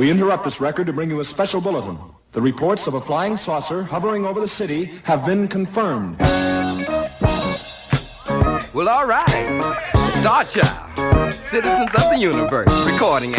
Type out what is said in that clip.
We interrupt this record to bring you a special bulletin. The reports of a flying saucer hovering over the city have been confirmed. Well, all right. Star Child, citizens of the universe, recording